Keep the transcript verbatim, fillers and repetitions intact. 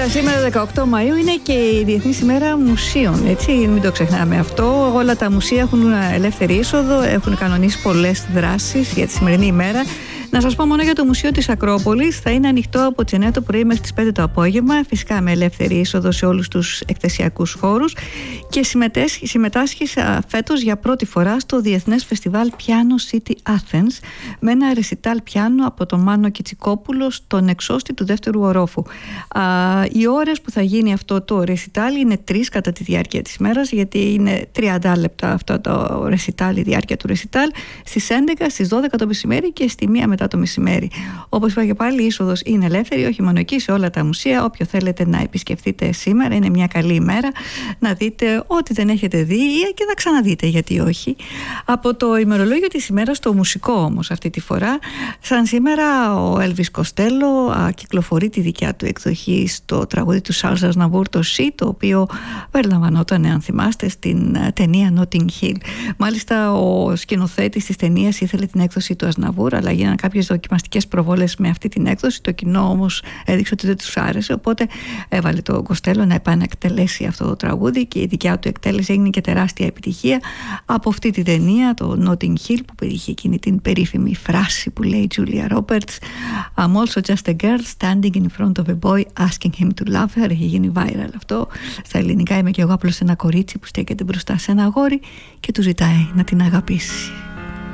Σήμερα, σήμερα δεκαοκτώ Μαΐου είναι και η Διεθνής ημέρα μουσείων, έτσι, μην το ξεχνάμε αυτό. Όλα τα μουσεία έχουν ελεύθερη είσοδο, έχουν κανονίσει πολλές δράσεις για τη σημερινή ημέρα. Να σας πω μόνο για το Μουσείο της Ακρόπολης, θα είναι ανοιχτό από τις εννιά το πρωί μέχρι τις πέντε το απόγευμα, φυσικά με ελεύθερη είσοδο σε όλους τους εκθεσιακούς χώρους, και συμμετάσχει φέτος για πρώτη φορά στο Διεθνές Φεστιβάλ Piano City Athens με ένα ρεσιτάλ πιάνο από τον Μάνο Κιτσικόπουλο στον εξώστη του δεύτερου ορόφου. Α, οι ώρες που θα γίνει αυτό το ρεσιτάλ είναι τρεις κατά τη διάρκεια της ημέρας, γιατί είναι τριάντα λεπτά αυτό το ρεσιτάλ, η διάρκεια του ρεσιτάλ, στις έντεκα, στις δώδεκα το μεσημέρι και στη μία μετά το μεσημέρι. Όπως είπα και πάλι, η είσοδος είναι ελεύθερη, όχι μόνο εκεί, σε όλα τα μουσεία. Όποιο θέλετε να επισκεφτείτε σήμερα, είναι μια καλή ημέρα να δείτε ό,τι δεν έχετε δει και να ξαναδείτε, γιατί όχι. Από το ημερολόγιο της ημέρας, το μουσικό όμως αυτή τη φορά, σαν σήμερα ο Έλβις Κοστέλο κυκλοφορεί τη δικιά του εκδοχή στο τραγούδι του Charles Aznavour, το She, το οποίο περιλαμβανόταν, αν θυμάστε, στην ταινία Notting Hill. Μάλιστα, ο σκηνοθέτης της ταινίας ήθελε την έκδοση του Aznavour, αλλά γίνανε κάποιες δοκιμαστικές προβόλες με αυτή την έκδοση. Το κοινό όμως έδειξε ότι δεν τους άρεσε, οπότε έβαλε τον Κοστέλο να επανακτελέσει αυτό το τραγούδι και η δικιά του εκτέλεση έγινε και τεράστια επιτυχία από αυτή τη ταινία, το Notting Hill, που περιείχε εκείνη την περίφημη φράση που λέει η Julia Roberts, I'm also just a girl standing in front of a boy asking him to love her. Έχει γίνει viral αυτό. Στα ελληνικά, είμαι και εγώ απλώς ένα κορίτσι που στέκεται μπροστά σε ένα αγόρι και του ζητάει να την αγαπήσει.